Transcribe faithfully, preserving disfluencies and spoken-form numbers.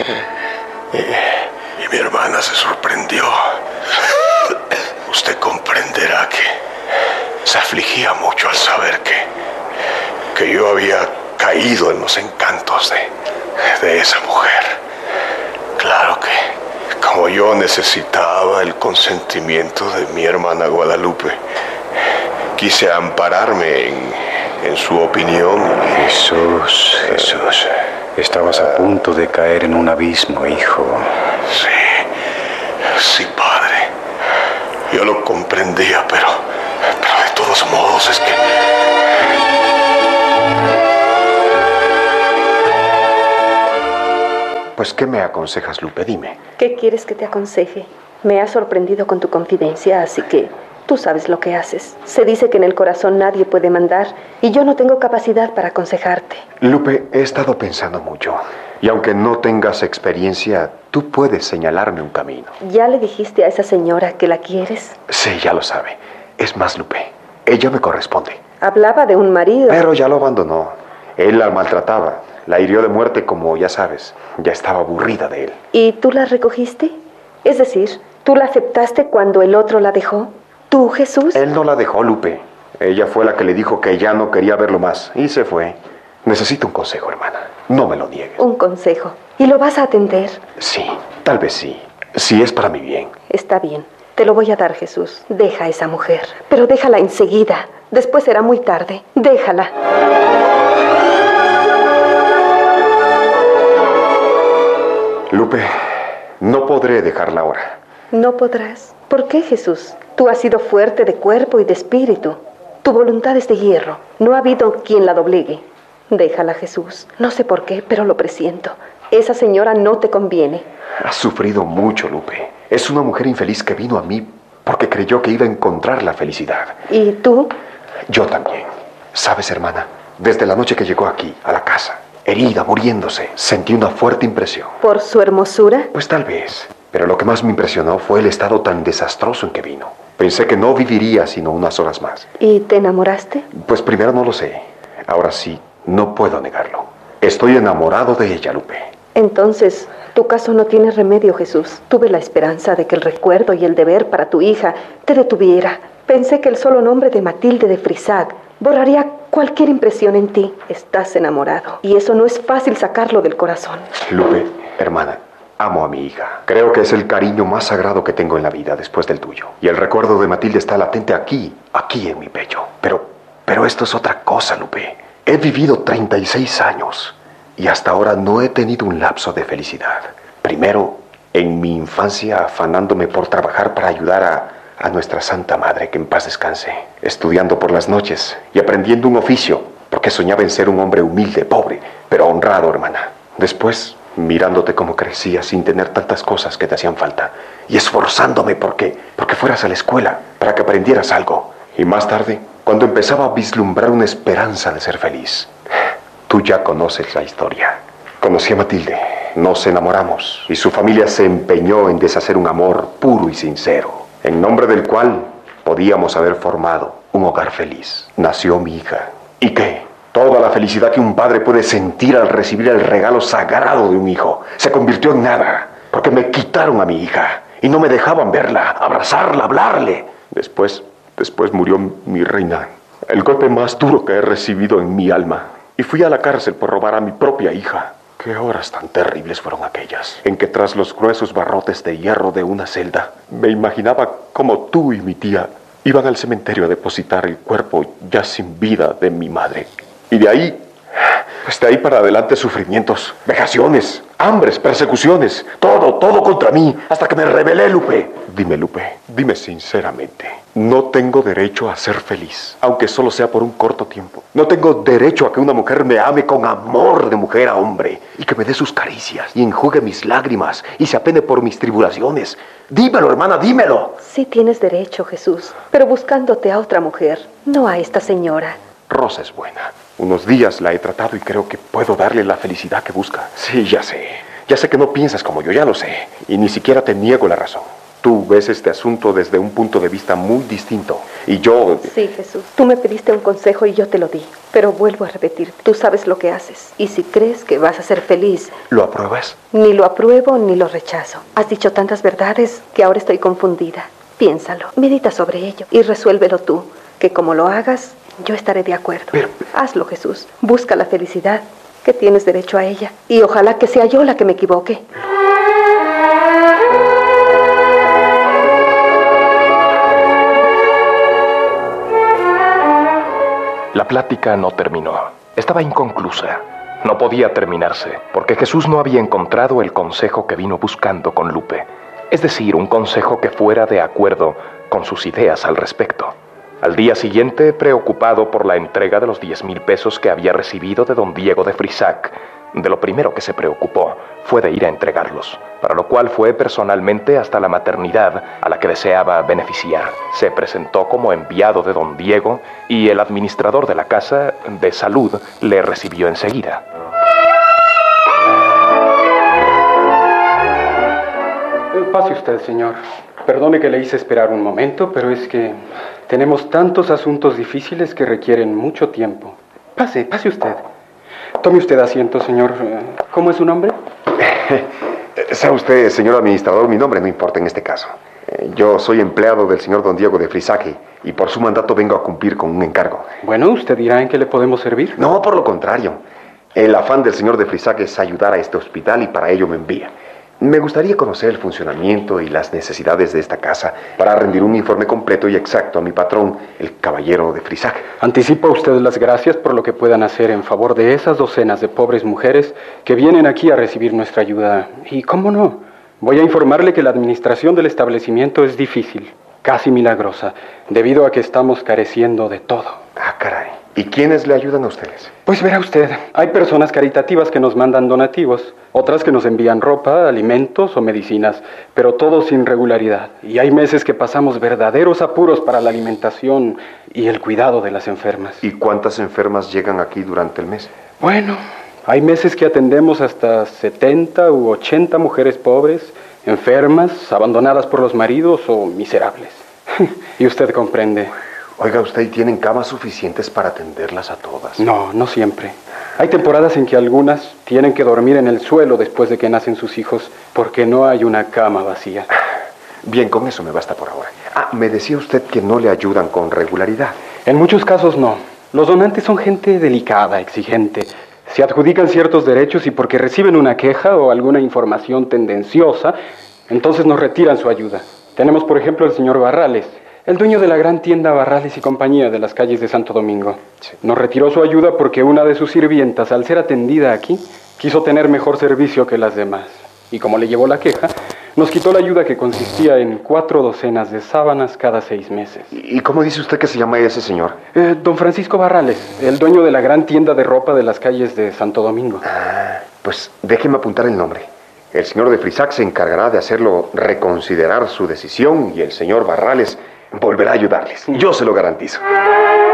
Y mi hermana se sorprendió. Usted comprenderá que se afligía mucho al saber que, que yo había caído en los encantos de, de esa mujer. Claro que, como yo necesitaba el consentimiento de mi hermana Guadalupe, quise ampararme en, en su opinión. Jesús, Jesús, estabas a punto de caer en un abismo, hijo. Sí, sí, padre. Yo lo comprendía, pero, pero de todos modos es que... Pues, ¿qué me aconsejas, Lupe? Dime. ¿Qué quieres que te aconseje? Me has sorprendido con tu confidencia, así que tú sabes lo que haces. Se dice que en el corazón nadie puede mandar, y yo no tengo capacidad para aconsejarte. Lupe, he estado pensando mucho. Y aunque no tengas experiencia, tú puedes señalarme un camino. ¿Ya le dijiste a esa señora que la quieres? Sí, ya lo sabe. Es más, Lupe, ella me corresponde. Hablaba de un marido. Pero ya lo abandonó. Él la maltrataba. La hirió de muerte, como ya sabes. Ya estaba aburrida de él. ¿Y tú la recogiste? Es decir, ¿tú la aceptaste cuando el otro la dejó? ¿Tú, Jesús? Él no la dejó, Lupe. Ella fue la que le dijo que ya no quería verlo más. Y se fue. Necesito un consejo, hermana. No me lo niegues. Un consejo. ¿Y lo vas a atender? Sí, tal vez sí. Si es para mi bien. Está bien. Te lo voy a dar, Jesús. Deja a esa mujer. Pero déjala enseguida. Después será muy tarde. Déjala. Lupe, no podré dejarla ahora. No podrás. ¿Por qué, Jesús? Tú has sido fuerte de cuerpo y de espíritu. Tu voluntad es de hierro. No ha habido quien la doblegue. Déjala, Jesús. No sé por qué, pero lo presiento. Esa señora no te conviene. Has sufrido mucho, Lupe. Es una mujer infeliz que vino a mí porque creyó que iba a encontrar la felicidad. ¿Y tú? Yo también. ¿Sabes, hermana? Desde la noche que llegó aquí, a la casa, herida, muriéndose, sentí una fuerte impresión. ¿Por su hermosura? Pues tal vez. Pero lo que más me impresionó fue el estado tan desastroso en que vino. Pensé que no viviría sino unas horas más. ¿Y te enamoraste? Pues primero no lo sé. Ahora sí, no puedo negarlo. Estoy enamorado de ella, Lupe. Entonces, tu caso no tiene remedio, Jesús. Tuve la esperanza de que el recuerdo y el deber para tu hija te detuviera. Pensé que el solo nombre de Matilde de Frisac borraría cualquier impresión en ti. Estás enamorado, y eso no es fácil sacarlo del corazón. Lupe, hermana, amo a mi hija. Creo que es el cariño más sagrado que tengo en la vida después del tuyo. Y el recuerdo de Matilde está latente aquí, aquí en mi pecho. Pero, pero esto es otra cosa, Lupe. He vivido treinta y seis años y hasta ahora no he tenido un lapso de felicidad. Primero, en mi infancia, afanándome por trabajar para ayudar a, a nuestra Santa Madre, que en paz descanse, estudiando por las noches y aprendiendo un oficio, porque soñaba en ser un hombre humilde, pobre, pero honrado, hermana. Después, mirándote cómo crecías sin tener tantas cosas que te hacían falta y esforzándome porque, porque fueras a la escuela, para que aprendieras algo. Y más tarde, cuando empezaba a vislumbrar una esperanza de ser feliz. Tú ya conoces la historia. Conocí a Matilde, nos enamoramos y su familia se empeñó en deshacer un amor puro y sincero, en nombre del cual podíamos haber formado un hogar feliz. Nació mi hija. ¿Y qué? Toda la felicidad que un padre puede sentir al recibir el regalo sagrado de un hijo se convirtió en nada, porque me quitaron a mi hija y no me dejaban verla, abrazarla, hablarle. Después, después murió mi reina, el golpe más duro que he recibido en mi alma. Y fui a la cárcel por robar a mi propia hija. Qué horas tan terribles fueron aquellas, en que tras los gruesos barrotes de hierro de una celda, me imaginaba como tú y mi tía iban al cementerio a depositar el cuerpo ya sin vida de mi madre. Y de ahí, pues de ahí para adelante sufrimientos, vejaciones, hambres, persecuciones, todo, todo contra mí, hasta que me rebelé, Lupe. Dime, Lupe, dime sinceramente, no tengo derecho a ser feliz, aunque solo sea por un corto tiempo. No tengo derecho a que una mujer me ame con amor de mujer a hombre, y que me dé sus caricias, y enjugue mis lágrimas, y se apene por mis tribulaciones. Dímelo, hermana, dímelo. Sí tienes derecho, Jesús, pero buscándote a otra mujer, no a esta señora. Rosa es buena. Unos días la he tratado y creo que puedo darle la felicidad que busca. Sí, ya sé. Ya sé que no piensas como yo, ya lo sé. Y ni siquiera te niego la razón. Tú ves este asunto desde un punto de vista muy distinto. Y yo... Sí, Jesús. Tú me pediste un consejo y yo te lo di. Pero vuelvo a repetir, tú sabes lo que haces. Y si crees que vas a ser feliz... ¿Lo apruebas? Ni lo apruebo ni lo rechazo. Has dicho tantas verdades que ahora estoy confundida. Piénsalo, medita sobre ello y resuélvelo tú. Que como lo hagas, yo estaré de acuerdo. Pero... Hazlo, Jesús. Busca la felicidad, que tienes derecho a ella. Y ojalá que sea yo la que me equivoque. La plática no terminó. Estaba inconclusa. No podía terminarse, porque Jesús no había encontrado el consejo que vino buscando con Lupe. Es decir, un consejo que fuera de acuerdo con sus ideas al respecto. Al día siguiente, preocupado por la entrega de los diez mil pesos que había recibido de don Diego de Frisac, de lo primero que se preocupó fue de ir a entregarlos, para lo cual fue personalmente hasta la maternidad a la que deseaba beneficiar. Se presentó como enviado de don Diego y el administrador de la casa de salud le recibió enseguida. Pase usted, señor. Perdone que le hice esperar un momento, pero es que tenemos tantos asuntos difíciles que requieren mucho tiempo. Pase, pase usted. Tome usted asiento, señor. ¿Cómo es su nombre? Sea usted, señor administrador, mi nombre no importa en este caso. Yo soy empleado del señor don Diego de Frisac y por su mandato vengo a cumplir con un encargo. Bueno, usted dirá en qué le podemos servir. No, por lo contrario. El afán del señor de Frisac es ayudar a este hospital y para ello me envía. Me gustaría conocer el funcionamiento y las necesidades de esta casa para rendir un informe completo y exacto a mi patrón, el caballero de Frisac. Anticipo a usted las gracias por lo que puedan hacer en favor de esas docenas de pobres mujeres que vienen aquí a recibir nuestra ayuda. Y cómo no, voy a informarle que la administración del establecimiento es difícil, casi milagrosa, debido a que estamos careciendo de todo. Ah, caray. ¿Y quiénes le ayudan a ustedes? Pues verá usted, hay personas caritativas que nos mandan donativos, otras que nos envían ropa, alimentos o medicinas, pero todo sin regularidad. Y hay meses que pasamos verdaderos apuros para la alimentación y el cuidado de las enfermas. ¿Y cuántas enfermas llegan aquí durante el mes? Bueno, hay meses que atendemos hasta setenta u ochenta mujeres pobres, enfermas, abandonadas por los maridos o miserables. Y usted comprende. Oiga, ¿usted tienen camas suficientes para atenderlas a todas? No, no siempre. Hay temporadas en que algunas tienen que dormir en el suelo después de que nacen sus hijos porque no hay una cama vacía. Bien, con eso me basta por ahora. Ah, me decía usted que no le ayudan con regularidad. En muchos casos no. Los donantes son gente delicada, exigente. Se adjudican ciertos derechos y porque reciben una queja o alguna información tendenciosa, entonces nos retiran su ayuda. Tenemos, por ejemplo, el señor Barrales, el dueño de la gran tienda Barrales y compañía de las calles de Santo Domingo. Sí. Nos retiró su ayuda porque una de sus sirvientas, al ser atendida aquí, quiso tener mejor servicio que las demás. Y como le llevó la queja, nos quitó la ayuda que consistía en cuatro docenas de sábanas cada seis meses. ¿Y cómo dice usted que se llama ese señor? Eh, don Francisco Barrales, el dueño de la gran tienda de ropa de las calles de Santo Domingo. Ah, pues déjeme apuntar el nombre. El señor de Frisac se encargará de hacerlo reconsiderar su decisión y el señor Barrales volverá a ayudarles. Yo se lo garantizo.